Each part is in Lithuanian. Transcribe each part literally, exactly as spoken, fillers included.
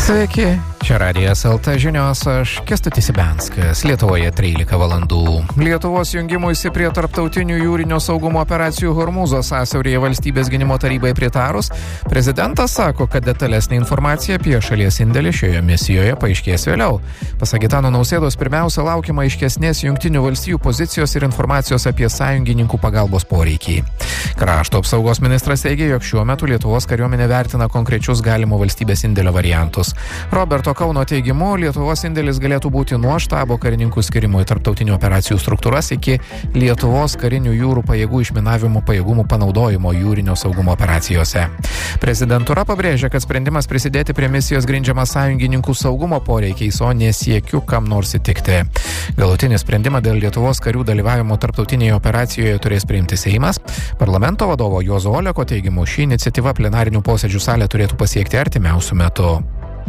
Sveiki, čia Radijas L T žinios, aš Kęstutis Ibenskas, Lietuvoje trylika valandų. Lietuvos jungimuisi prie tarptautinių jūrinio saugumo operacijų Hormūzo sąsiauryje valstybės gynimo tarybai pritarus, prezidentas sako, kad detalesnė informacija apie šalies indėlį šioje misijoje paaiškės vėliau. Pasak Gitano Nausėdos, pirmiausia laukiama aiškesnės jungtinių valstijų pozicijos ir informacijos apie sąjungininkų pagalbos poreikį. Krašto apsaugos ministras teigia, jog šiuo metu Lietuvos kariuomenė vertina konkrečius galimo valstybės indėlio variantus. Roberto Kauno teigimu, Lietuvos indėlis galėtų būti nuo štabo karininkų skirimo į tarptautinių operacijų struktūras iki Lietuvos karinių jūrų pajėgų išminavimo pajėgumų panaudojimo jūrinio saugumo operacijose. Prezidentūra pabrėžia, kad sprendimas prisidėti prie misijos grindžiamas sąjungininkų saugumo poreikiais, o nesiekiu kam nors įtikti. Galutinį sprendimą dėl Lietuvos karių dalyvavimo tarptautinėje operacijoje turės priimti Seimas. Parlamento vadovo Juozo Oleko teigimu, ši iniciatyva plenarinių posėdžių salę turėtų pasiekti artimiausiu metu.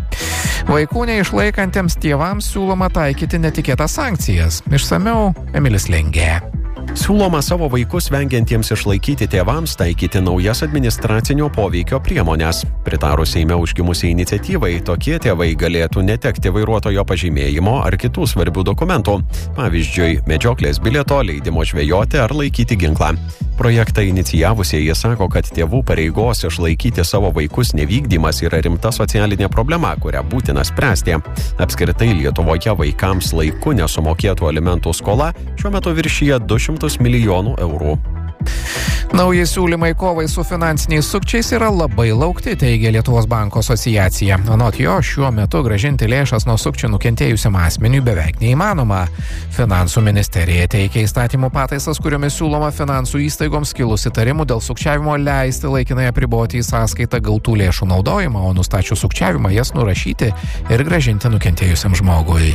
Vaikų neišlaikantiems tėvams siūloma taikyti netikėtas sankcijas. Išsamiau Emilis Lengė. Siūloma savo vaikus vengiantiems išlaikyti tėvams taikyti naujas administracinio poveikio priemonės. Pritarus Seime užgimusiai iniciatyvai, tokie tėvai galėtų netekti vairuotojo pažymėjimo ar kitų svarbių dokumentų, pavyzdžiui, medžioklės bilieto, leidimo žvejoti ar laikyti ginklą. Projektą inicijavusieji sako, kad tėvų pareigos išlaikyti savo vaikus nevykdymas yra rimta socialinė problema, kurią būtina spręsti. Apskritai Lietuvoje vaikams laiku nesumokėtų alimentų skola šiuo metu viršyja du šimtus milijonų eurų. Nauji siūlymai kovai su finansiniais sukčiais yra labai laukti, teigia Lietuvos banko asociacija. Anot jo, šiuo metu grąžinti lėšas nuo sukčių nukentėjusiam asmeniui beveik neįmanoma. Finansų ministerija teikia įstatymų pataisas, kuriomis siūloma finansų įstaigoms kilus įtarimų dėl sukčiavimo leisti laikinai apriboti į sąskaitą gautų lėšų naudojimą, o nustačius sukčiavimą jas nurašyti ir grąžinti nukentėjusiam žmogui.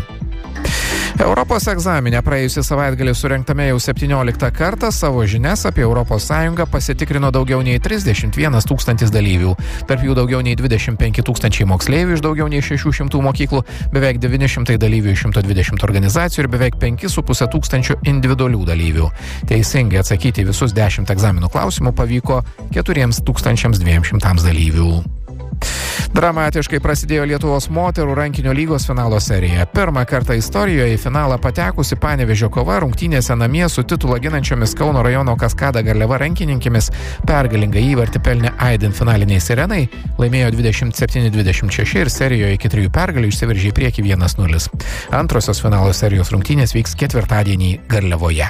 Europos egzaminė praėjusį savaitgalį surengtame jau septynioliktą kartą savo žinias apie Europos Sąjungą pasitikrino daugiau nei trisdešimt vienas tūkstantis dalyvių. Tarp jų daugiau nei dvidešimt penki tūkstančiai moksleivių iš daugiau nei šešių šimtų mokyklų, beveik devyni šimtai dalyvių iš šimto dvidešimt organizacijų ir beveik penki su puse tūkstančių individualių dalyvių. Teisingai atsakyti visus dešimt egzaminų klausimų pavyko keturiems tūkstančiams dviem šimtams dalyvių. Dramatiškai prasidėjo Lietuvos moterų rankinio lygos finalo serija. Pirmą kartą istorijoje į finalą patekusi Panevėžio kova rungtynėse namie su titulą ginančiomis Kauno rajono Kaskada Garliava rankininkėmis pergalingą įvartį pelnė Aidin finaliniai Sirenai, laimėjo dvidešimt septyni dvidešimt šeši ir serijoje iki trijų pergalių išsiveržė į priekį vienas nulis. Antrosios finalo serijos rungtynės vyks ketvirtadienį Garliavoje.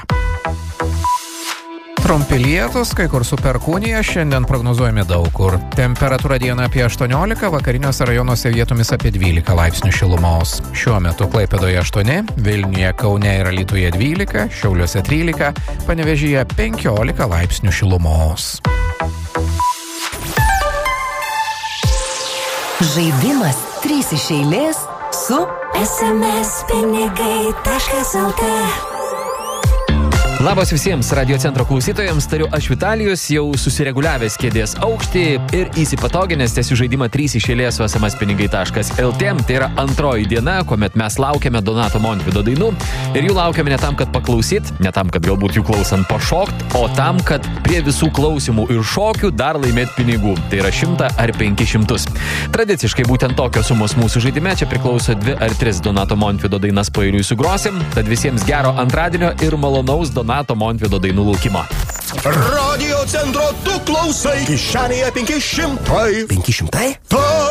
Trumpi lietūs, kai kur su perkūnija, šiandien prognozuojami daug kur. Temperatūra dieną apie aštuoniolika, vakariniuose rajonuose vietomis apie dvylika laipsnių šilumos. Šiuo metu Klaipėdoje aštuoni, Vilniuje, Kaune ir Alytuje dvylika, Šiauliuose trylika, Panevėžyje penkiolika laipsnių šilumos. Žaidimas trys iš eilės su es em es pinigai taškas el tė. Labas visiems radio centro klausytojams, tariu aš Vitalijus, jau susireguliavęs kėdės aukštį ir įsipatoginęs tęsiu žaidimą trys iš eilės su es em es pinigai taškas el tė. Tai yra antroji diena, kuomet mes laukiame Donato Montvydo dainų ir jų laukiame ne tam, kad paklausyt, ne tam, kad galbūt jų klausant pašokt, o tam, kad prie visų klausimų ir šokių dar laimėt pinigų. Tai yra šimtą ar penkis šimtus. Tradiciškai būtent tokios sumos mūsų žaidime, čia priklauso dvi ar tris Donato Montvydo dainas paeiliui sugrosim, tad visiems gero antradienio ir malonaus Donato Donato Montvydo dainų laukimo. Radio centro tu klausai, kišenėje penki šimtai. penki šimtai? Ta